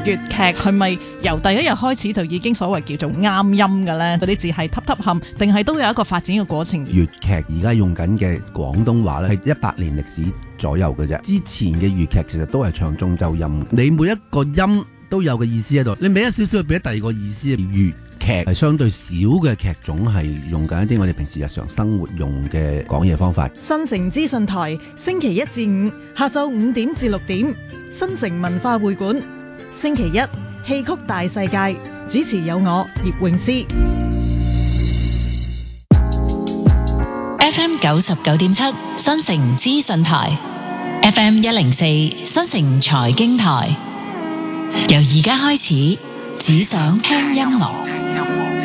粵劇係咪由第一日開始就已經所謂叫做啱音嘅呢？嗰啲字係揼揼冚，定係都有一個發展嘅過程？ 粵劇而家用緊嘅廣東話咧，係100年歷史左右嘅啫。之前嘅粵劇其實都係唱中州音，你每一個音都有個意思喺度，你俾一少少，俾第二個意思。粵劇係相對少嘅劇種，係用緊一啲我哋平時日常生活用嘅講嘢方法。 新城資訊台星期1至5下晝5點至6點，新城文化會館星期一戲曲大世界，主持有我葉詠詩。 FM 99.7新城資訊台 ，FM 104新城財經台。由而家開始，只想聽音樂。